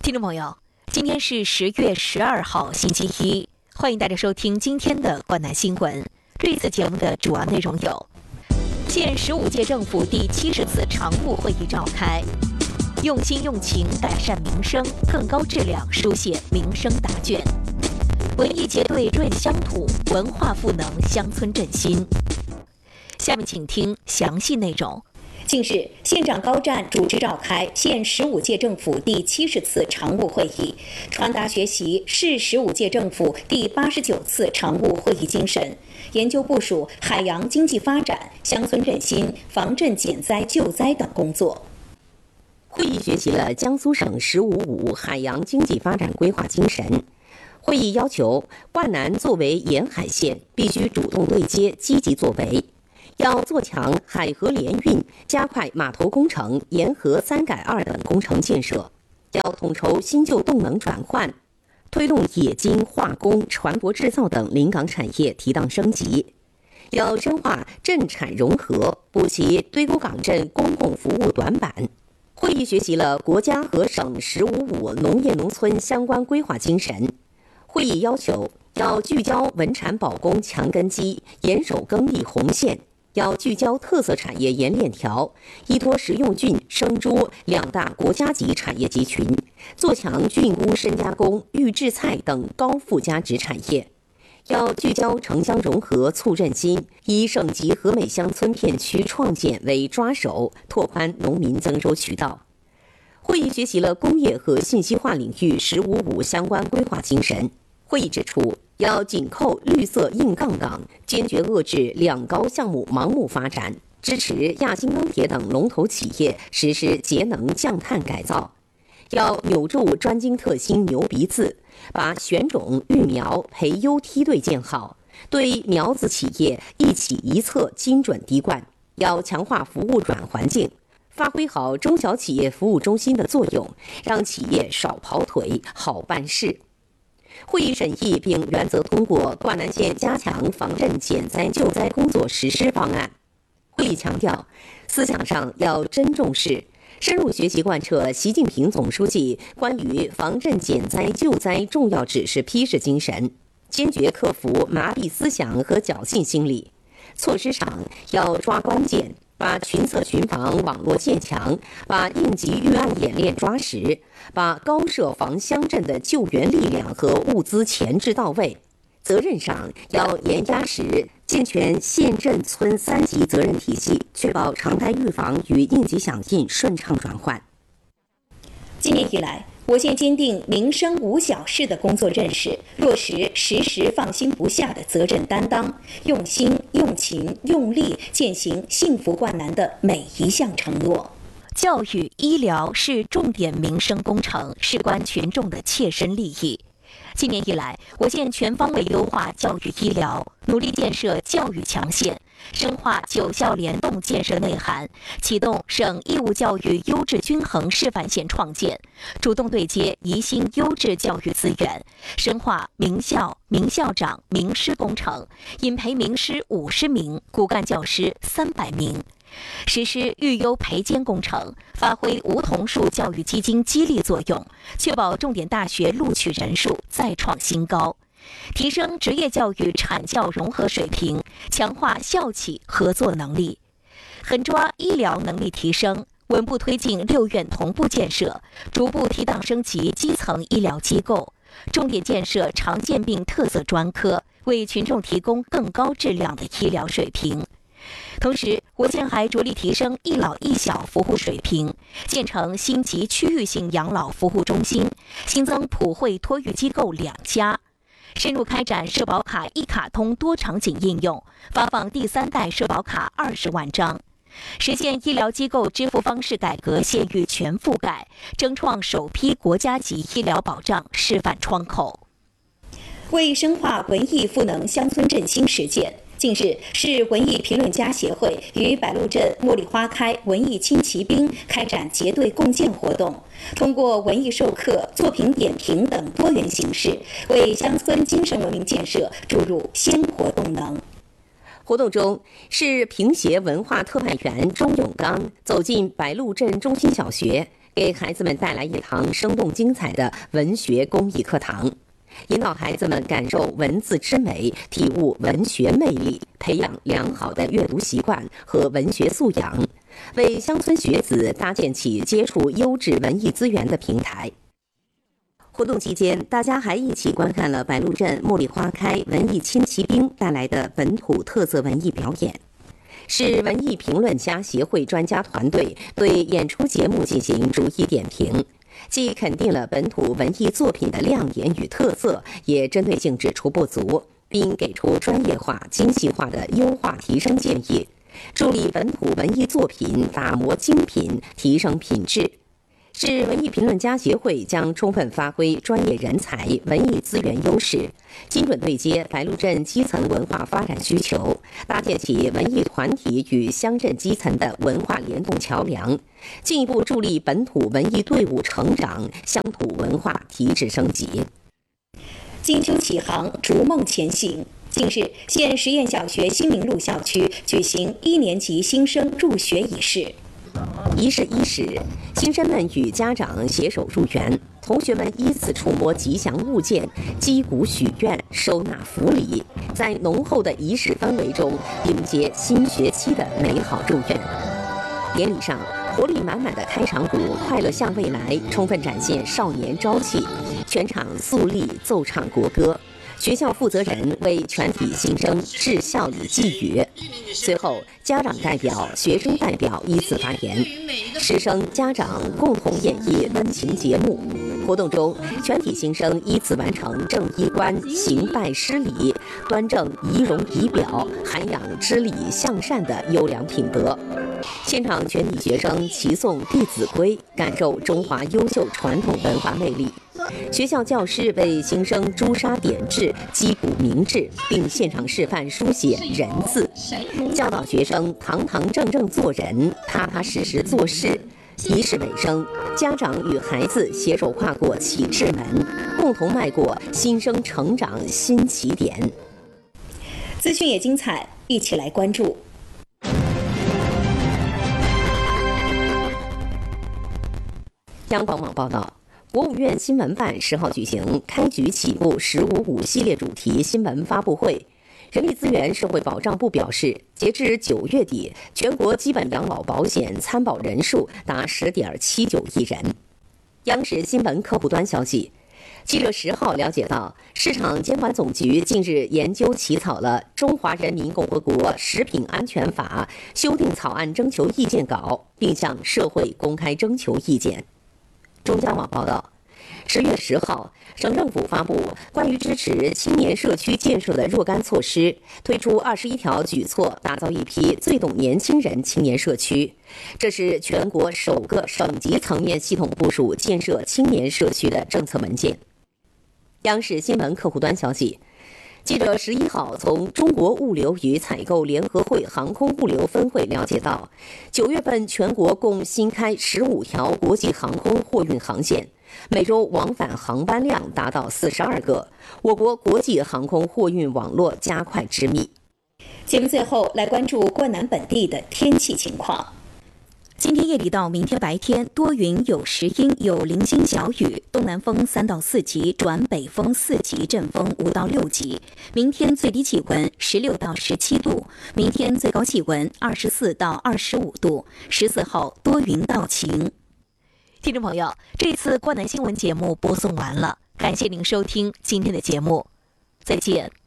听众朋友，今天是10月12号，星期一，欢迎大家收听今天的冠南新闻。这次节目的主要内容有：现15届政府第70次常务会议召开，用心用情改善民生，更高质量书写民生答卷；文艺结对润乡土，文化赋能乡村振兴。下面请听详细内容。近日，县长高湛主持召开县15届政府第70次常务会议，传达学习市15届政府第89次常务会议精神，研究部署海洋经济发展、乡村振兴、防震减灾救灾等工作。 会议学习了江苏省“15+5”海洋经济发展规划精神。会议要求，冠南作为沿海县，必须主动对接，积极作为。要做强海河联运，加快码头工程、沿河3改2等工程建设；要统筹新旧动能转换，推动冶金、化工、船舶制造等临港产业提档升级；要深化镇产融合，补齐堆沟港镇公共服务短板。会议学习了国家和省“15+5”农业农村相关规划精神。会议要求，要聚焦稳产保供强根基，严守耕地红线。要聚焦特色产业沿链条，依托食用菌、生猪2大国家级产业集群，做强菌菇深加工、预制菜等高附加值产业。要聚焦城乡融合促振兴，以省级和美乡村片区创建为抓手，拓宽农民增收渠道。会议学习了工业和信息化领域“15+5”相关规划精神。会议指出，要紧扣绿色硬杠杠，坚决遏制2高项目盲目发展，支持亚新钢铁等龙头企业实施节能降碳改造。要扭住专精特新牛鼻子，把选种、育苗、培优梯队建好，对苗子企业一起一策精准滴灌。要强化服务转环境，发挥好中小企业服务中心的作用，让企业少跑腿，好办事。会议审议并原则通过冠南县加强防震减灾救灾工作实施方案。会议强调，思想上要真重视，深入学习贯彻习近平总书记关于防震减灾救灾重要指示批示精神，坚决克服麻痹思想和侥幸心理。措施上要抓关键，把群策群防网络建强，把应急预案演练抓实，把高设防乡镇的救援力量和物资前置到位。责任上要严压实，健全县镇村3级责任体系，确保常态预防与应急响应顺畅转换。 今年以来，我县坚定民生无小事的工作认识，落实时时放心不下的责任担当，用心、用情、用力践行幸福冠南的每一项承诺。教育、医疗是重点民生工程，事关群众的切身利益。今年以来，我县全方位优化教育医疗，努力建设教育强县，深化9校联动建设内涵，启动省义务教育优质均衡示范县创建，主动对接宜兴优质教育资源，深化名校、名校长、名师工程，引培名师50名，骨干教师300名。实施育优培监工程，发挥梧桐树教育基金激励作用，确保重点大学录取人数再创新高，提升职业教育产教融合水平，强化校企合作能力，狠抓医疗能力提升，稳步推进6院同步建设，逐步提档升级基层医疗机构，重点建设常见病特色专科，为群众提供更高质量的医疗水平。同时，我县还着力提升一老一小服务水平，建成星级区域性养老服务中心，新增普惠托育机构2家，深入开展社保卡一卡通多场景应用，发放第3代社保卡20万张，实现医疗机构支付方式改革县域全覆盖，争创首批国家级医疗保障示范窗口。为深化文艺赋能乡村振兴实践，近日，市文艺评论家协会与百鹿镇茉莉花开文艺轻骑兵开展结对共建活动，通过文艺授课、作品点评等多元形式，为乡村精神文明建设注入鲜活动能。 活动中，市评协文化特派员钟永刚走进百鹿镇中心小学， 给孩子们带来一堂生动精彩的文学公益课堂，引导孩子们感受文字之美，体悟文学魅力，培养良好的阅读习惯和文学素养，为乡村学子搭建起接触优质文艺资源的平台。活动期间，大家还一起观看了白鹿镇茉莉花开文艺轻骑兵带来的本土特色文艺表演，是文艺评论家协会专家团队对演出节目进行逐一点评，既肯定了本土文艺作品的亮点与特色，也针对性指出不足，并给出专业化、精细化的优化提升建议，助力本土文艺作品打磨精品，提升品质。市文艺评论家协会将充分发挥专业人才、文艺资源优势，精准对接白鹿镇基层文化发展需求，搭建起文艺团体与乡镇基层的文化联动桥梁，进一步助力本土文艺队伍成长，乡土文化提质升级。 金秋启航，逐梦前行。近日，县实验小学新民路校区举行1年级新生入学仪式。 仪式伊始，新生们与家长携手入园，同学们依次触摸吉祥物件，击鼓许愿，收纳福礼，在浓厚的仪式氛围中迎接新学期的美好入园。典礼上，活力满满的开场鼓《快乐向未来》充分展现少年朝气，全场肃立奏唱国歌。学校负责人为全体新生致校礼寄语，随后家长代表、学生代表依次发言，师生家长共同演绎温情节目。活动中，全体新生依次完成正衣冠、行拜施礼，端正仪容仪表，涵养知礼向善的优良品德。现场全体学生齐诵《弟子规》，感受中华优秀传统文化魅力。学校教师为新生朱砂点痣、击鼓鸣志，并现场示范书写人字，教导学生堂堂正正做人，踏踏实实做事。仪式尾声，家长与孩子携手跨过启智门，共同迈过新生成长新起点。 资讯也精彩，一起来关注。 央广网报道，国务院新闻办10号举行开局起步“15.5”系列主题新闻发布会。人力资源社会保障部表示，截至9月底，全国基本养老保险参保人数达10.79亿人。央视新闻客户端消息，记者10号了解到，市场监管总局近日研究起草了《中华人民共和国食品安全法》修订草案征求意见稿，并向社会公开征求意见。中央网报道，10月10号，省政府发布关于支持青年社区建设的若干措施，推出21条举措，打造一批最懂年轻人青年社区。这是全国首个省级层面系统部署建设青年社区的政策文件。央视新闻客户端消息，记者11号从中国物流与采购联合会航空物流分会了解到，9月份全国共新开15条国际航空货运航线，每周往返航班量达到42个，我国国际航空货运网络加快织密。 节目最后来关注灌南本地的天气情况。今天夜里到明天白天多云有时阴，有零星小雨，东南风3到4级转北风4级，阵风5到6级。明天最低气温16到17度，明天最高气温24到25度。14号多云到晴。听众朋友，这次灌南新闻节目播送完了，感谢您收听今天的节目，再见。